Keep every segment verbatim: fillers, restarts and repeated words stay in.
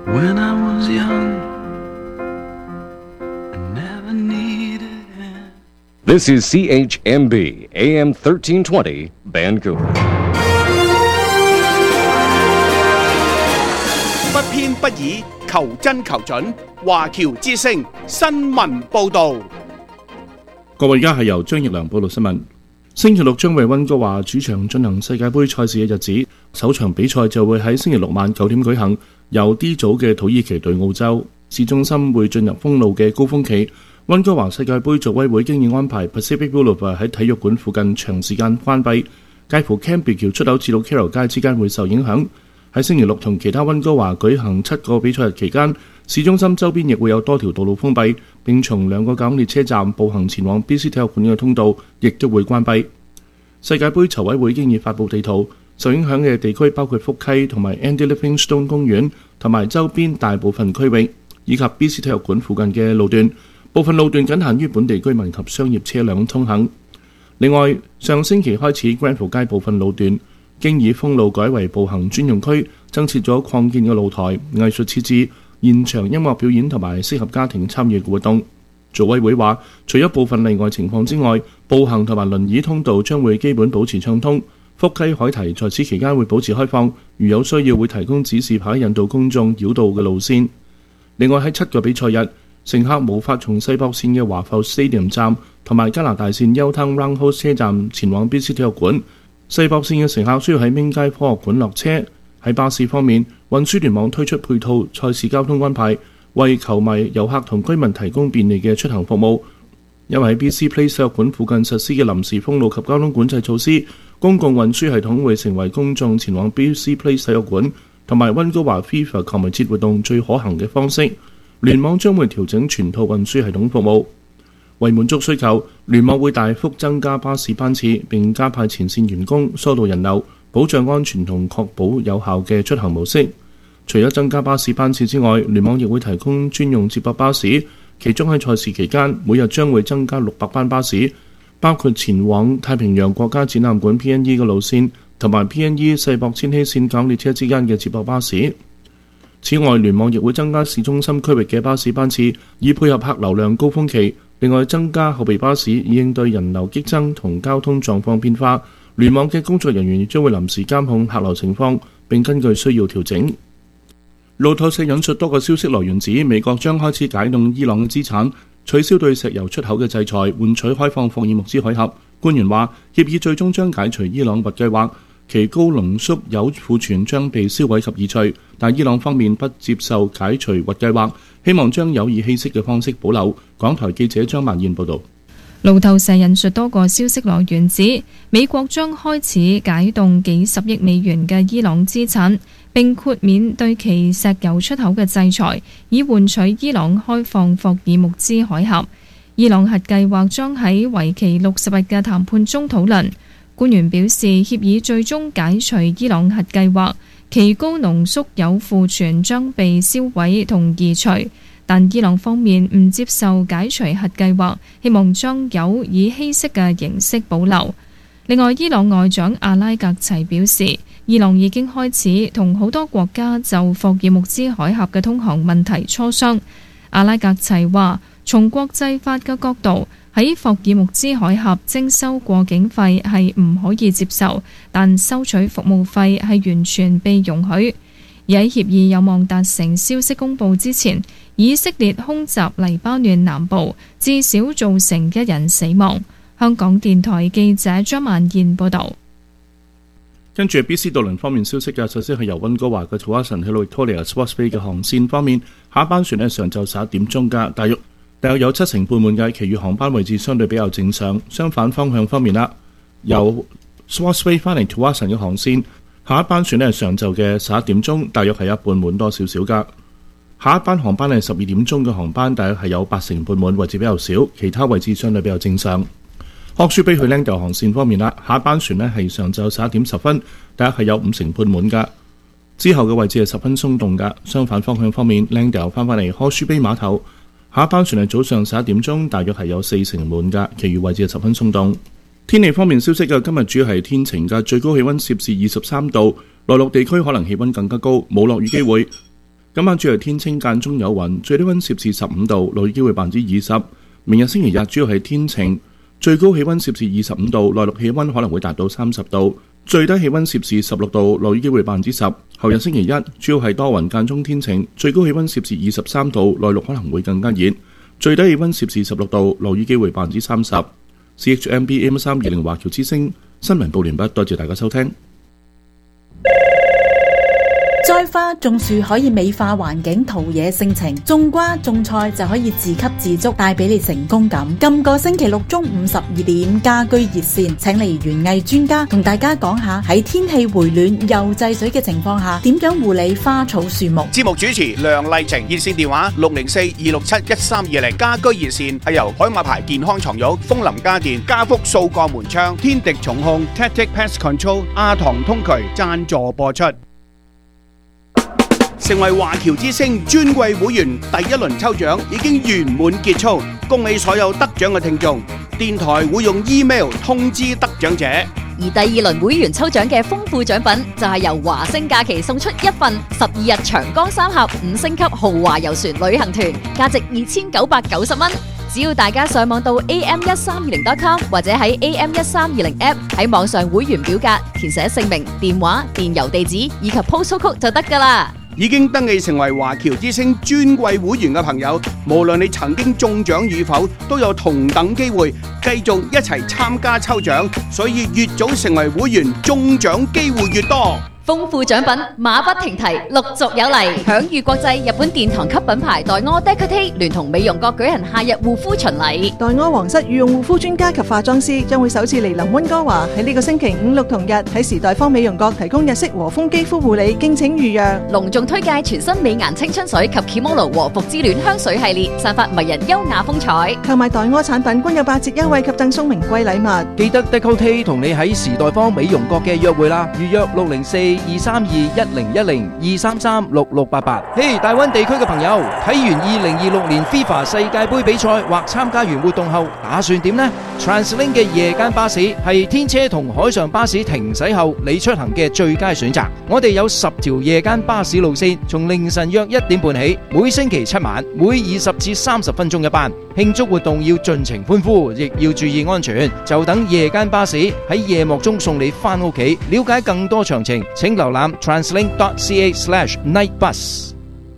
When I was young, I never needed him. This is C H M B, A M thirteen twenty, Vancouver. 不偏不倚，求真求準。華僑之聲新聞報導。 各位，而家係由張奕良報道新聞。星期六將為溫哥華主場進行世界盃賽事嘅日子，首場比賽就會喺星期六晚九點舉行，由 D 組嘅土耳其對澳洲。市中心會進入封路嘅高峰期。溫哥華世界盃組委會經已安排 Pacific Boulevard 喺體育館附近長時間關閉，介乎 Cambie 橋出口至到 Carroll 街之間會受影響。喺星期六同其他溫哥華舉行七個比賽日期間，市中心周邊亦會有多條道路封閉，並從兩個架空列車站步行前往 B C 體育館嘅通道亦都會關閉。世界盃籌委會經已發布地圖，受影響嘅地區包括福溪同埋 Andy Livingstone 公園同埋周邊大部分區域，以及 B C 體育館附近嘅路段。部分路段僅限於本地居民及商業車輛通行。另外，上星期開始 Granville 街部分路段經已封路改為步行專用區，增設咗擴建嘅露台、藝術設置、現場音樂表演同埋適合家庭參與嘅活動。組委會話，除咗部分例外情況之外，步行同埋輪椅通道將會基本保持暢通。福溪海堤在此期間會保持開放，如有需要會提供指示牌引導公眾繞道嘅路線。另外喺七個比賽日，乘客無法從西北線嘅華埠 Stadium 站同埋加拿大線 Yaletown Roundhouse 車站前往 B C 體育館。西北線嘅乘客需要喺明街科學館落車。喺巴士方面，運輸聯網推出配套賽事交通安排，為球迷、遊客同居民提供便利嘅出行服務。因為喺 B C Place 體育館附近實施嘅臨時封路及交通管制措施，公共運輸系統會成為公眾前往 B C Place 體育館同埋溫哥華 FIFA 球迷節活動最可行嘅方式。聯網將會調整全套運輸系統服務，為滿足需求，聯網會大幅增加巴士班次，並加派前線員工疏導人流，保障安全同確保有效嘅出行模式。除咗增加巴士班次之外，聯網亦會提供專用接駁巴士，其中喺賽事期間，每日將會增加六百班巴士，包括前往太平洋國家展覽館 P N E 嘅路線，同埋 P N E 世博千禧線港列車之間嘅接駁巴士。此外，聯網亦會增加市中心區域嘅巴士班次，以配合客流量高峰期。另外，增加後備巴士，以應對人流激增同交通狀況變化。聯網嘅工作人員亦將會臨時監控客流情況，並根據需要調整。路透社引述多個消息來源指，美國將開始解凍伊朗嘅資產，取消對石油出口嘅制裁，換取開放霍爾木茲海峽。官員話，協議最終將解除伊朗核計劃。其高濃縮鈾庫存將被銷毀及移除，但伊朗方面不接受解除核計劃，希望將鈾以稀釋嘅方式保留。港台記者張曼燕報導。 路透社引述多個消息來源指，美國將開始解凍幾十億美元嘅伊朗資產，並豁免對其石油出口嘅制裁，以換取伊朗開放霍爾木茲海峽。伊朗核計劃將喺為期六十日嘅談判中討論。官員表示，協議最終解除伊朗核計劃，其高濃縮鈾庫存將被銷毀同移除，但伊朗方面唔接受解除核計劃，希望將鈾以稀釋嘅形式保留。另外，伊朗外長阿拉格齊表示，伊朗已經開始同好多國家就霍爾木茲海峽嘅通航問題磋商。阿拉格齊話，從國際法嘅角度，喺霍爾木茲海峽徵收過境費係唔可以接受，但收取服務費係完全被容許。而喺協議有望達成消息公佈之前，以色列空襲黎巴嫩南部，至少造成一人死亡。香港電台記者張曼燕報導。 跟住 B C 渡輪方面消息嘅，首先係由溫哥華嘅 Tsawwassen 去到 Victoria Sports Bay 嘅航線方面，下一班船呢上晝十一點鐘㗎，大約大約有七成半滿嘅，其餘航班位置相對比較正常。相反方向方面啦，由 Sports Bay 翻嚟 Tsawwassen 嘅航線，下一班船呢係上晝嘅十一點鐘，大約係一半滿多少少㗎。下一班航班係十二點鐘嘅航班，大約係有八成半滿，位置比較少，其他位置相對比較正常。學書碑去 Langdale 航線方面啦，下一班船呢係上晝十一點十分，大約係有五成半滿㗎。之後嘅位置係十分鬆動㗎。相反方向方面 ，Langdale 翻返嚟學書碑碼頭，下一班船係早上十一點鐘，大約係有四成滿㗎，其餘位置係十分鬆動。天氣方面消息嘅，今日主要係天晴嘅，最高氣溫攝氏二十三度，內陸地區可能氣溫更加高，冇落雨機會。 今晚主要係天清間中有雲，最低溫攝氏十五度，落雨機會百分之二十。明日星期日主要係天晴，最高氣溫攝氏二十五度，內陸氣溫可能會達到三十度，最低氣溫攝氏十六度，落雨機會百分之十。後日星期一主要係多雲間中天晴，最高氣溫攝氏二十三度，內陸可能會更加熱，最低氣溫攝氏十六度，落雨機會百分之三十。C H M B A M 三二零華僑之聲新聞報完畢，多謝大家收聽。 栽花種樹可以美化環境，陶冶性情；種瓜種菜就可以自給自足，帶俾你成功感。今個星期六中午十二點，家居熱線請嚟園藝專家同大家講下喺天氣回暖又制水嘅情況下，點樣護理花草樹木。 節目主持梁麗晴，熱線電話六零四二六七一三二零。家居熱線係由海馬牌健康床褥、楓林家電、家福掃鋼門窗、天敵重控、Tactic Pest Control、亞堂通渠贊助播出。成為華僑之星尊貴會員第一輪抽獎已經圓滿結束，恭喜所有得獎嘅聽眾。電台會用 email 通知得獎者。 而第二輪會員抽獎嘅豐富獎品就係由華星假期送出一份十二日長江三峽五星級豪華遊船旅行團，價值二千九百九十蚊。只要大家上網到 A M 一三二零 dot com 或者喺 A M 一三二零 app 喺網上會員表格填寫姓名、電話、電郵地址以及 postal code 就得㗎啦。 已經登記成為華僑之星尊貴會員嘅朋友，無論你曾經中獎與否，都有同等機會繼續一齊參加抽獎，所以越早成為會員，中獎機會越多。 豐富獎品馬不停蹄，陸續有嚟。享譽國際日本殿堂級品牌黛柯 Decote 聯同美容閣舉行夏日護膚巡禮。 黛柯皇室御用護膚專家及化妝師將會首次嚟臨溫哥華，喺呢個星期五六同日喺時代坊美容閣提供日式和風肌膚護理，敬請預約。 隆重推介全新美顏青春水及 Kimono 和服之戀香水系列，散發迷人優雅風采。 購買黛柯產品均有八折優惠及贈送名貴禮物。 記得 Decote 同你喺時代坊美容閣嘅約會啦，預約六零四二三二一零一零二三三六六八八。嘿，大灣地區嘅朋友，睇完二零二六年 FIFA 世界盃比賽或參加完活動後，打算點呢？ TransLink 嘅夜間巴士係天車同海上巴士停駛後你出行嘅最佳選擇。我哋有十條夜間巴士路線，從凌晨約一點半起，每星期七晚，每二十至三十分鐘一班。慶祝活動要盡情歡呼，亦要注意安全。就等夜間巴士喺夜幕中送你返屋企。了解更多詳情，請瀏覽 translink dot c a slash night bus。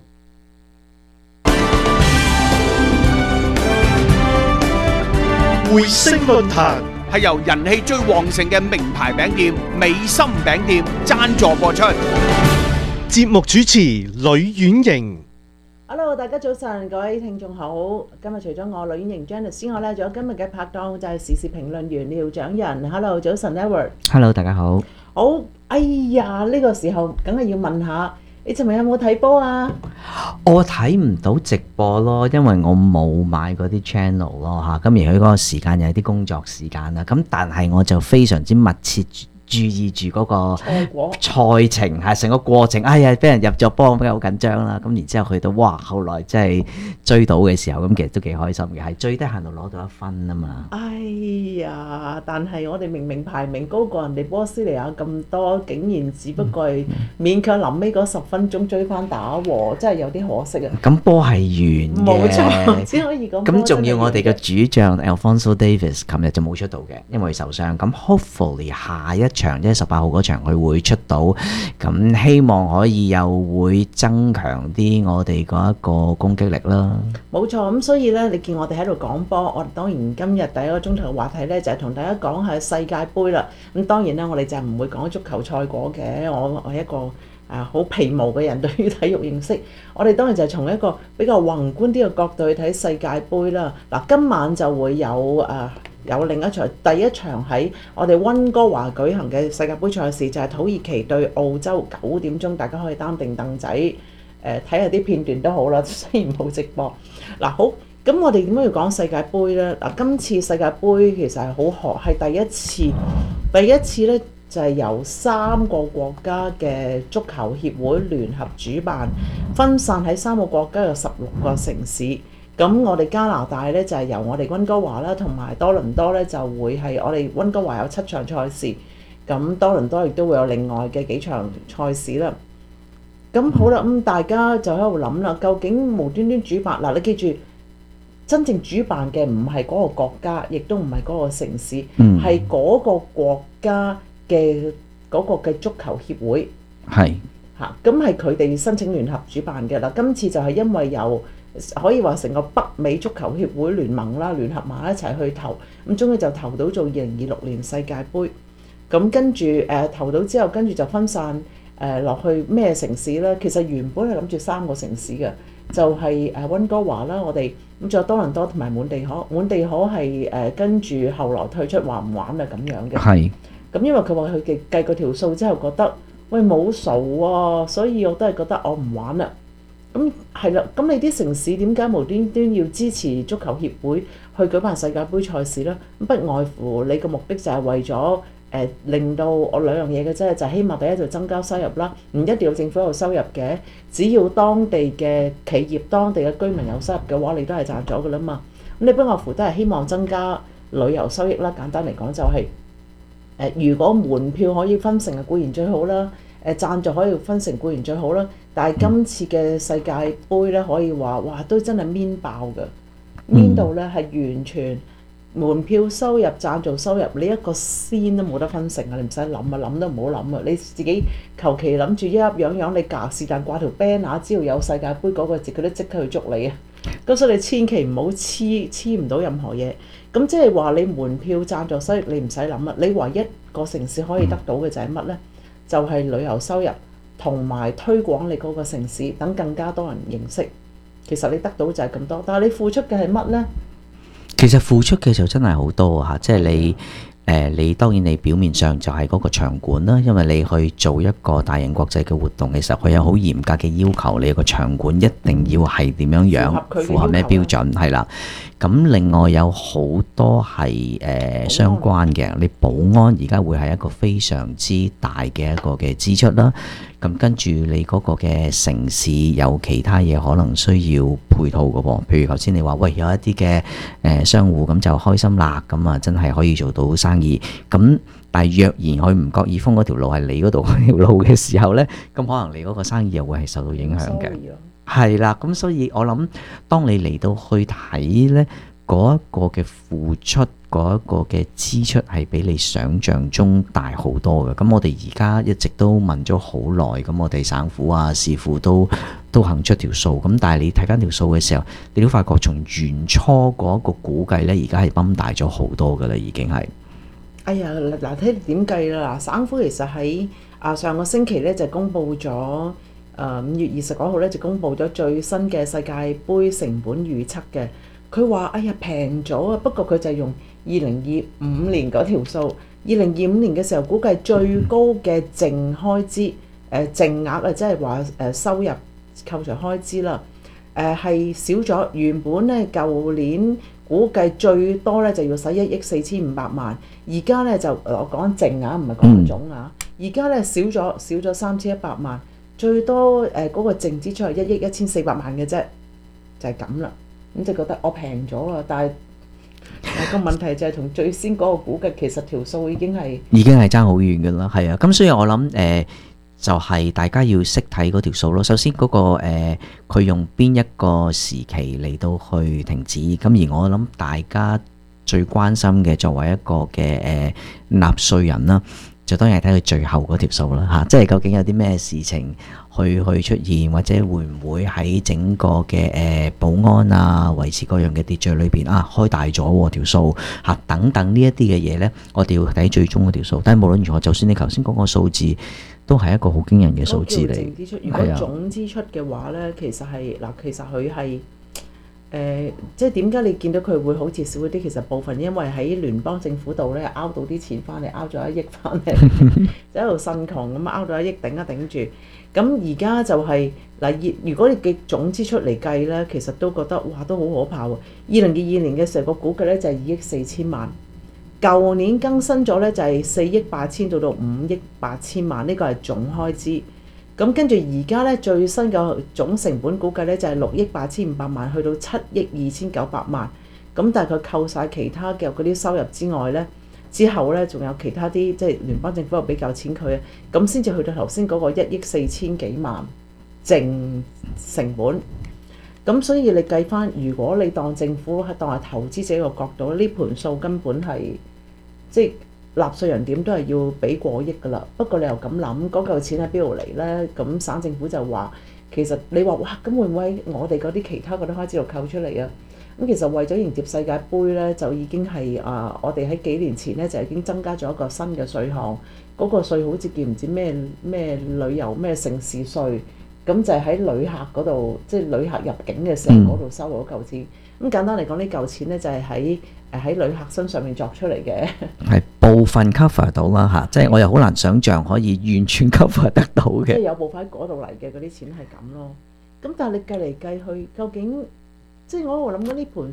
匯星論壇係由人氣最旺盛嘅名牌餅店美心餅店贊助播出。 節目主持呂婉瑩。 Hello， 大家早晨，各位聽眾好。今日除咗我呂婉瑩 Janice 之外咧，仲有今日嘅拍檔就係時事評論員廖長仁。Hello， 早晨 Edward。Hello， 大家好。 好，哎呀，呢個時候梗係要問下，你尋日有冇睇波啊？ 我睇唔到直播咯，因為我冇買嗰啲 channel 咯嚇。咁而佢嗰個時間又係啲工作時間啦。咁但係我就非常之密切注意住嗰個賽程係成個過程，哎呀，俾人入咗波，咁好緊張啦。咁然之後去到哇，後來真係追到嘅時候，咁其實都幾開心嘅，係最低限度攞到一分啊嘛。 哎呀，但係我哋明明排名高過人哋波斯尼亞咁多，竟然只不過係勉強臨尾嗰十分鐘追翻打和，真係有啲可惜啊。 咁波係完嘅， 冇錯，只可以咁。 咁仲要我哋嘅主將 Alphonso Davies 琴日就冇出到嘅，因為受傷。咁 hopefully 下一場即係十八號嗰場佢會出到，咁希望可以又會增強啲我哋嗰一個攻擊力啦。 冇錯，咁所以呢，你見我哋喺度講波，我當然今日第一個鐘頭嘅話題呢，就係同大家講下世界盃啦。咁當然啦，我哋就唔會講足球賽果嘅，我我係一個誒好皮毛嘅人，對於體育認識，我哋當然就係從一個比較宏觀啲嘅角度去睇世界盃啦。嗱，今晚就會有誒。呃有另一場，第一場喺我哋溫哥華舉行嘅世界盃賽事就係土耳其對澳洲，九點鐘，大家可以擔定凳仔，誒睇下啲片段都好啦，雖然冇直播。嗱好，咁我哋點解要講世界盃呢？嗱，今次世界盃其實係好學，係第一次，第一次呢就係由三個國家嘅足球協會聯合主辦，分散喺三個國家有十六個城市。咁我哋加拿大咧就係由我哋溫哥華啦，同埋多倫多咧就會係我哋溫哥華有七場賽事，咁多倫多亦都會有另外嘅幾場賽事啦。咁咁好啦，咁大家就喺度諗啦，究竟無端端主辦嗱，你記住，真正主辦嘅唔係嗰個國家，亦都唔係嗰個城市，係嗰、嗯、個國家嘅嗰個嘅足球協會。 係嚇，咁係佢哋申請聯合主辦嘅啦。今次就係因為有可以話成個北美足球協會聯盟啦，聯合埋一齊去投，咁終於就投到做二零二六年世界盃。咁跟住誒、呃、投到之後，跟住就分散誒落、呃、去咩城市咧？其實原本係諗住三個城市嘅，就係誒溫哥華啦，我哋咁仲有多倫多同埋滿地可，滿地可係誒跟住後來退出話唔玩啊咁樣嘅。係。咁因為佢話佢計計個條數之後覺得，喂冇數喎，所以我都係覺得我唔玩啦。咁係啦，咁你啲城市點解無端端要支持足球協會去舉辦世界盃賽事呢？不外乎你個目的就係為咗誒、呃、令到我兩樣嘢嘅啫，就係、希望第一就增加收入啦，唔一定要政府有收入嘅，只要當地嘅企業、當地嘅居民有收入嘅話，你都係賺咗㗎啦嘛。咁你不外乎都係希望增加旅遊收益啦。簡單嚟講就係、係呃、如果門票可以分成，固然最好啦。誒贊助可以分成固然最好啦，但係今次嘅世界盃咧，可以話哇都真係面爆嘅，面到咧係完全門票收入、贊助收入，你一個仙都冇得分成啊！你唔使諗啊，諗都唔好諗啊！你自己求其諗住一粒樣樣，你隔是但掛條 banner，只要有世界盃嗰個字，佢都即刻去捉你啊！咁所以你千祈唔好黐黐唔到任何嘢。咁即係話你門票贊助收入你唔使諗啊！你唯一個城市可以得到嘅就係乜咧？就係旅遊收入同埋推廣你嗰個城市，等更加多人認識。其實你得到就係咁多，但係你付出嘅係乜呢？ 其實付出嘅就真係好多嚇，即係你誒、呃，你當然你表面上就係嗰個場館啦，因為你去做一個大型國際嘅活動，其實佢有好嚴格嘅要求，你個場館一定要係點樣樣，符合咩標準係啦。咁另外有好多係誒、呃、相關嘅，你保安而家會係一個非常之大嘅一個嘅支出啦。咁跟住你嗰個嘅城市有其他嘢可能需要配套嘅喎，譬如頭先你話喂有一啲嘅誒商戶咁就開心啦，咁啊真係可以做到生意。咁但係若然佢唔覺意封嗰條路係你嗰度嗰條路嘅時候呢，咁可能你嗰個生意又會係受到影響嘅。係啦，咁所以我諗，當你嚟到去睇呢嗰一個嘅付出，嗰一個嘅支出係比你想象中大好多嘅。咁我哋而家一直都問咗好耐，咁我哋省府啊、市府都都肯出條數。咁但係你睇翻條數嘅時候，你都發覺從原初嗰一個估計呢，而家係崩大咗好多㗎啦，已經係。 哎呀，嗱睇你點計啦！嗱，省府其實喺啊上個星期呢就公布咗。誒五月二十九號咧就公布咗最新嘅世界盃成本預測嘅，佢話：哎呀平咗啊！不過佢就用二零二五年嗰條數，二零二五年嘅時候估計最高嘅淨開支誒、呃、淨額啊，即係話誒收入扣除開支啦，誒、呃、係少咗。原本咧舊年估計最多咧就要使一億四千五百萬，而家咧就我講淨額唔係講總額，而家咧少咗少咗三千一百萬。最多誒嗰、呃那個淨支出係一億一千四百萬嘅啫，就係咁啦。咁就覺得我平咗啊，但係個問題就係同最先嗰個估計，其實條數已經係已經係爭好遠嘅啦。係啊，咁所以我諗誒、呃、就係、是、大家要識睇嗰條數咯。首先嗰、那個佢、呃、用邊一個時期嚟到去停止，咁而我諗大家最關心嘅作為一個嘅誒納稅人啦。就當然係睇佢最後嗰條數啦嚇，即係究竟有啲咩事情去去出現，或者會唔會喺整個嘅誒、呃、保安啊、維持各樣嘅秩序裏邊啊開大咗條數嚇等等呢一啲嘅嘢呢，我哋要睇最終嗰條數。但係無論如何，就算你頭先講個數字，都係一個好驚人嘅數字嚟。 支出如果總支出嘅話呢，其實係嗱，其實佢係。誒、呃，即係點解你見到佢會好似少啲？其實部分因為喺聯邦政府度咧，拗到啲錢翻嚟，拗咗一億翻嚟，就喺度呻窮咁拗到一億頂一頂住。咁而家就係、是、嗱，如果你嘅總支出嚟計咧，其實都覺得哇，都好可怕喎。二零二二年嘅時候個估計咧就係二億四千萬，舊年更新咗咧就係四億八千到到五億八千萬，呢、這個係總開支。咁跟住而家咧最新嘅總成本估計咧就係六億八千五百萬去到七億二千九百萬，咁但係佢扣晒其他嘅嗰啲收入之外咧，之後咧仲有其他啲即係聯邦政府又俾夠錢佢啊，咁先至去到頭先嗰個一億四千幾萬。 淨成本。咁所以你計翻，如果你當政府係當係投資者個角度，呢盤數根本係即係納稅人點都係要俾過億㗎啦。不過你又咁諗，嗰嚿錢喺邊度嚟呢？咁省政府就話，其實你話哇，咁會唔會喺我哋嗰啲其他嗰啲開支度扣出嚟啊？咁其實為咗迎接世界盃呢，就已經係啊、呃，我哋喺幾年前呢，就已經增加咗一個新嘅稅項，嗰、嗰個稅好似叫唔知咩咩旅遊咩城市稅。咁就係喺旅客嗰度，即係旅客入境嘅時候嗰度收嗰嚿錢。咁、嗯、簡單嚟講，呢嚿錢咧就係喺誒喺旅客身上面作出嚟嘅。 係部分 cover 到啦嚇，即係我又好難想像可以完全 cover 得到嘅。 即係有部分喺嗰度嚟嘅嗰啲錢係咁咯。咁但係你計嚟計去，究竟即係我喺度諗緊呢盤